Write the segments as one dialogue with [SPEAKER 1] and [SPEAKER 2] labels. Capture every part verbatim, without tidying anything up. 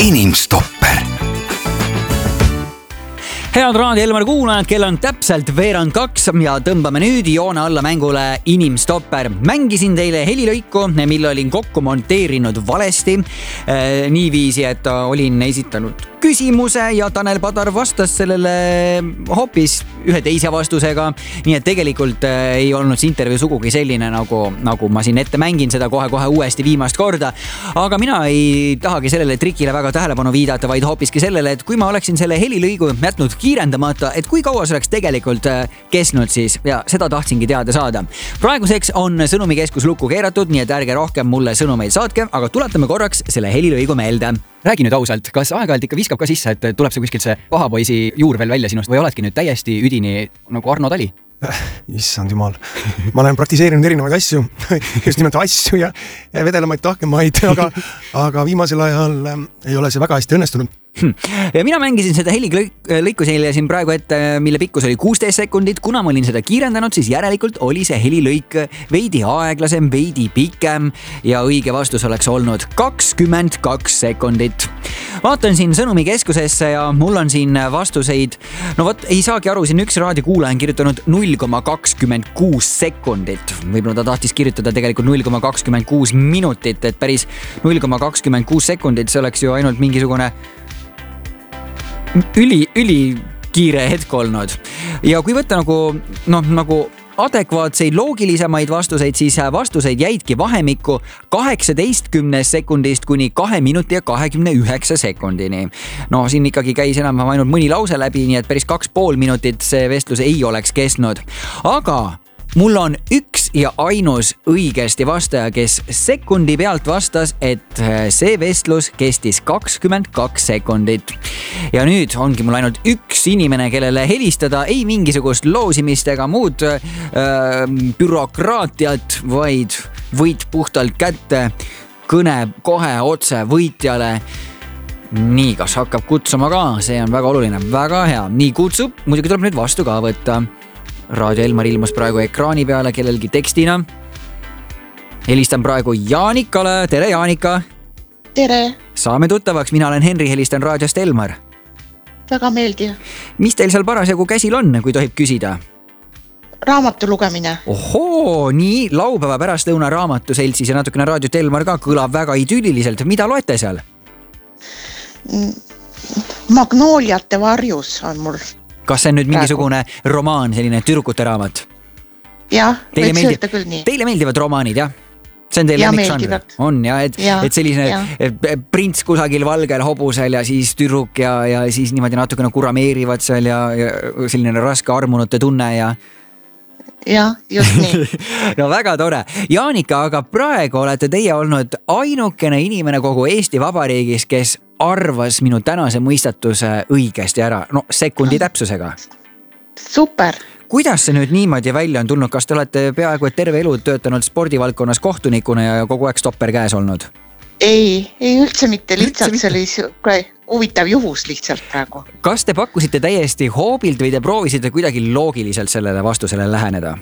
[SPEAKER 1] inimstopper. Head Raadio Elmar kuulajad, kell on täpselt veerand kaks ja tõmbame nüüd joone alla mängule Inimstopper. Mängisin teile helilõiku, mille olin kokku monteerinud valesti. Äh, niiviisi, et olin esitanud küsimuse ja Tanel Padar vastas sellele hoopis ühe teise vastusega. Nii et tegelikult äh, ei olnud see intervjuu sugugi selline, nagu, nagu ma siin ette mängin seda kohe-kohe uuesti viimast korda. Aga mina ei tahagi sellele trikile väga tähelepanu viidata, vaid hoopiski sellele, et kui ma oleksin selle helilõigu jätnud kiirendamata, et kui kaua see oleks tegelikult kesnud siis ja seda tahtsingi teada saada. Praeguseks on sõnumikeskus lukku keeratud, nii et ärge rohkem mulle sõnumeid saatke, aga tuletame korraks selle helilõigu meelde. Räägi nüüd ausalt, kas aeg-ajalt ikka viskab ka sisse, et tuleb see kuskilt see pahapoisi juur veel välja sinust või oledki nüüd täiesti üdini nagu Arno Tali?
[SPEAKER 2] Issand jumal. Ma olen praktiseerinud erinevaid asju, just nimelt asju ja, ja vedelemaid tahkemaid, aga, aga viimasel ajal ei ole see väga hästi õnnestunud.
[SPEAKER 3] Ja mina mängisin seda helilõiku seile siin praegu ette, mille pikkus oli kuusteist sekundit. Kuna ma olin seda kiirendanud, siis järelikult oli see helilõik veidi aeglasem, veidi pikem ja õige vastus oleks olnud kakskümmend kaks sekundit. Vaatan siin sõnumikeskusesse ja mul on siin vastuseid. No võt, ei saagi aru, siin üks raadiokuulaja on kirjutanud null koma kakskümmend kuus sekundit. Võib-olla ta tahtis kirjutada tegelikult null koma kakskümmend kuus minutit, et päris null koma kakskümmend kuus sekundit, see oleks ju ainult mingisugune üli, üli kiire hetk olnud. Ja kui võtta nagu, noh, nagu adekvaatseid, loogilisemaid vastuseid, siis vastuseid jäidki vahemikku kaheksateistkümnest sekundist kuni kahe minuti ja kahekümne üheksa sekundini. No siin ikkagi käis enam ainult mõni lause läbi, nii et päris kaks pool minutit see vestlus ei oleks kestnud. Aga mul on üks ja ainus õigesti vastaja, kes sekundi pealt vastas, et see vestlus kestis kakskümmend kaks sekundit. Ja nüüd ongi mul ainult üks inimene, kellele helistada, ei mingisugust loosimist ega muud äh, bürokraatiat, vaid võit puhtalt kätte, kõne kohe otse võitjale. Nii, kas hakkab kutsuma ka? See on väga oluline, väga hea. Nii kutsub, muidugi tuleb nüüd vastu ka võtta. Raadio Elmar ilmus praegu ekraani peale kellelgi tekstina. Helistan praegu Jaanikale. Tere, Jaanika!
[SPEAKER 4] Tere!
[SPEAKER 3] Saame tuttavaks, mina olen Henri, helistan raadiost Elmar.
[SPEAKER 4] Väga meeldiv.
[SPEAKER 3] Mis teil seal parasjagu käsil on, kui tohib küsida?
[SPEAKER 4] Raamatu lugemine.
[SPEAKER 3] Ohoo, nii, laupäeva pärastlõuna raamatu seltsis ja natukene raadiot Elmar ka kõlab väga idüüliliselt. Mida loete seal?
[SPEAKER 4] Magnooliate varjus on mul.
[SPEAKER 3] Kas see on nüüd mingisugune praegu romaan, selline tüdrukute raamat?
[SPEAKER 4] Jah,
[SPEAKER 3] teile
[SPEAKER 4] võid
[SPEAKER 3] meeldib,
[SPEAKER 4] öelda küll nii.
[SPEAKER 3] Teile meeldivad romaanid, jah? See on teile
[SPEAKER 4] ja
[SPEAKER 3] lemmikžanr? On, ja, et,
[SPEAKER 4] ja,
[SPEAKER 3] et selline
[SPEAKER 4] ja.
[SPEAKER 3] prints kusagil valgel hobusel ja siis tüdruk ja, ja siis niimoodi natukene kurameerivad seal ja, ja selline raske armunute tunne ja...
[SPEAKER 4] Jah, just nii.
[SPEAKER 3] No väga tore. Jaanika, aga praegu olete teie olnud ainukene inimene kogu Eesti Vabariigis, kes arvas minu tänase mõistatuse õigesti ära. No sekundi täpsusega.
[SPEAKER 4] Super.
[SPEAKER 3] Kuidas see nüüd niimoodi välja on tulnud? Kas te olete peaaegu et terve elu töötanud spordivaldkonnas kohtunikuna ja kogu aeg stopper käes olnud?
[SPEAKER 4] Ei, ei üldse mitte. Lihtsalt see oli huvitav juhus lihtsalt praegu.
[SPEAKER 3] Kas te pakkusite täiesti hoobilt või te proovisite kuidagi loogiliselt sellele vastusele läheneda?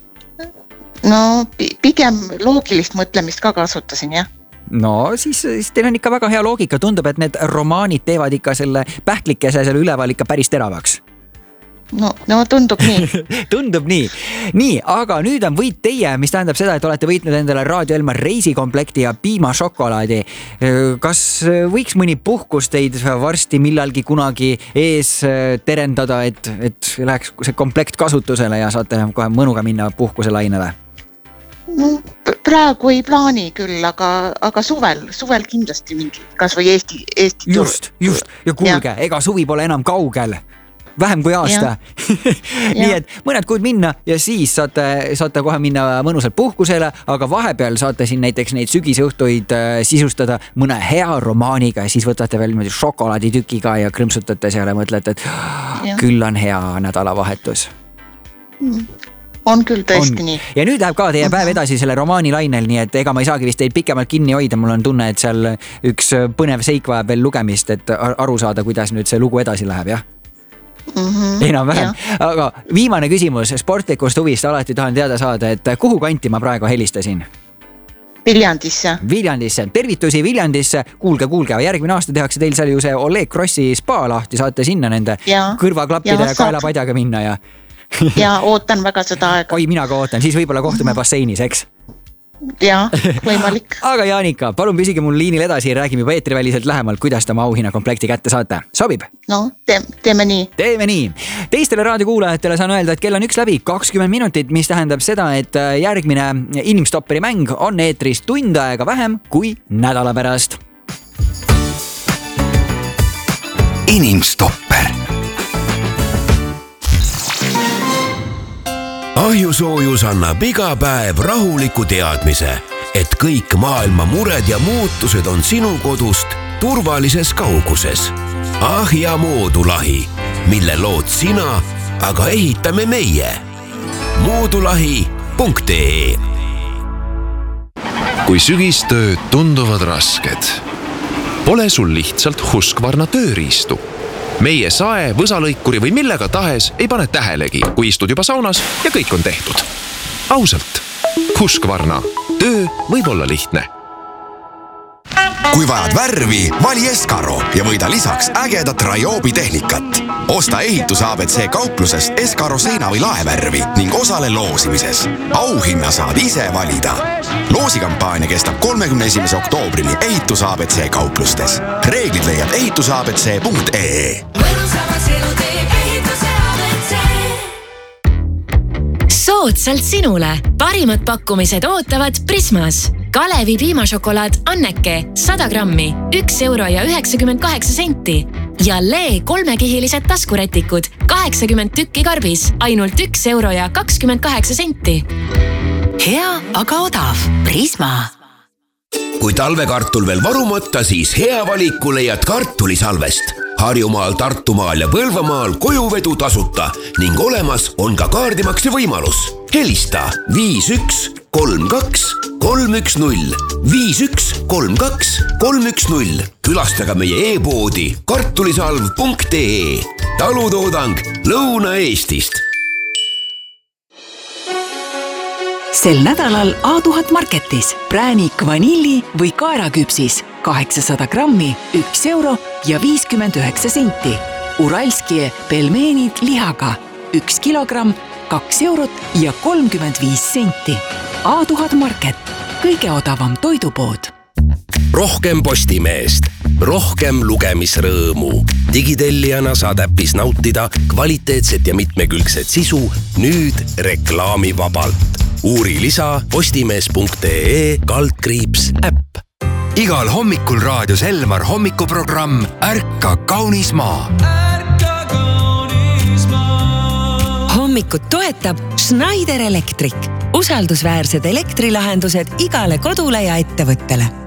[SPEAKER 4] No pigem loogilist mõtlemist ka kasutasin, jah.
[SPEAKER 3] No siis, siis teil on ikka väga hea loogika. Tundub, et need romaanid teevad ikka selle pähklikese selle üleval ikka päris teravaks.
[SPEAKER 4] No, no tundub nii.
[SPEAKER 3] Tundub nii. Nii, aga nüüd on võit teie, mis tähendab seda, et olete võitnud endale Raadio Elmar reisikomplekti ja piimašokolaadi. Kas võiks mõni puhkus teid varsti millalgi kunagi ees terendada, et, et läheks see komplekt kasutusele ja saate kohe mõnuga minna puhkuse lainele?
[SPEAKER 4] No, praegu ei plaani küll, aga, aga suvel, suvel kindlasti mingi, kas või Eesti, Eesti
[SPEAKER 3] just, just. Ja kuulge, ja. Ega suvi pole enam kaugel. Vähem kui aasta. Nii et mõned kuud minna ja siis saate, saate kohe minna mõnusalt puhkusele, aga vahepeal saate siin näiteks neid sügisõhtuid sisustada mõne hea romaaniga ja siis võtate veel šokolaaditükiga ja krõmpsutate seal ja mõtlete, et ja. Küll on hea nädalavahetus.
[SPEAKER 4] On küll tõesti on. Nii.
[SPEAKER 3] Ja nüüd läheb ka teie päev edasi selle romaani lainel, nii et ega ma ei saagi vist teid pikemalt kinni hoida. Mul on tunne, et seal üks põnev seik vajab veel lugemist, et aru saada, kuidas nüüd see lugu edasi läheb, jah? Mm-hmm. Enam-vähem. Aga viimane küsimus sportlikust huvist alati tahan teada saada, et kuhu kanti ma praegu helistasin?
[SPEAKER 4] Viljandisse.
[SPEAKER 3] Viljandisse, tervitusi Viljandisse. Kuulge, kuulge, järgmine aasta tehakse teil seal ju see Oleg Krossi spa lahti, saate sinna nende ja, kõrvaklappide ja, ja kaelapadjaga minna ja
[SPEAKER 4] ja ootan väga seda aega.
[SPEAKER 3] Oi, mina ka ootan, siis võib-olla kohtume basseinis, eks?
[SPEAKER 4] Jaa, võimalik.
[SPEAKER 3] Aga Jaanika, palun püsige mul liinil edasi ja räägime juba eetriväliselt lähemalt, kuidas te oma auhinna komplekti kätte saate. Sobib?
[SPEAKER 4] No, te teeme nii.
[SPEAKER 3] Teeme nii. Teistele raadiokuulajatele saan öelda, et kell on üks läbi kakskümmend minutit, mis tähendab seda, et järgmine Inimstopperi mäng on eetris tund aega vähem kui nädala pärast.
[SPEAKER 5] Inimstopper. Ahjusoojus annab iga päev rahuliku teadmise, et kõik maailma mured ja muutused on sinu kodust turvalises kauguses. Ahja moodulahi, mille lood sina, aga ehitame meie. moodulahi punkt ee.
[SPEAKER 6] Kui sügistööd tunduvad rasked, pole sul lihtsalt Husqvarna tööriistu. Meie sae, võsalõikuri või millega tahes ei pane tähelegi, kui istud juba saunas ja kõik on tehtud. Ausalt, Husqvarna. Töö võib olla lihtne.
[SPEAKER 5] Kui vajad värvi, vali Eskaro ja võida lisaks ägedat Ryobi tehnikat. Osta ehitus A B C kauplusest Eskaro seina või laevärvi ning osale loosimises. Auhinna saad ise valida. Loosikampaania kestab kolmekümne esimese oktoobrini ehitus A B C kauplustes. Reeglid leiad ehitus A B C punkt ee.
[SPEAKER 7] Soodsalt sinule. Parimad pakkumised ootavad Prismas. Kalevi piimašokolaad Anneke sada grammi, üks euro ja üheksakümmend kaheksa senti. Ja Lee kolmekihilised taskurätikud, kaheksakümmend tükki karbis, ainult üks euro ja kakskümmend kaheksa senti.
[SPEAKER 8] Hea, aga odav. Prisma.
[SPEAKER 5] Kui talvekartul veel varumata, siis hea valiku leiad kartulisalvest. Harjumaal, Tartumaal ja Põlvamaal kojuvedu tasuta ning olemas on ka kaardimakse võimalus. Helista viis üks kolm kaks kolm üks null, viis üks kolm kaks kolm üks null. Külastaga meie e-poodi kartulisalv punkt ee. Talutoodang Lõuna-Eestist.
[SPEAKER 8] Sel nädalal A tuhat Marketis präänik vanilli või kaeraküpsis kaheksasada grammi, üks euro ja viiskümmend üheksa senti. Uralskie pelmeenid lihaga üks kilogramm, kaks eurot ja kolmkümmend viis senti. A tuhat Market, kõige odavam toidupood.
[SPEAKER 5] Rohkem Postimeest, rohkem lugemisrõõmu. Digitellijana saad äpis nautida kvaliteetset ja mitmekülgset sisu nüüd reklaamivabalt. Uuri lisa postimees punkt ee kaldkriips äpp. Igal hommikul raadios Elmar hommikuprogramm Ärka kaunis maa.
[SPEAKER 9] Hommikut toetab Schneider Electric. Usaldusväärsed elektrilahendused igale kodule ja ettevõttele.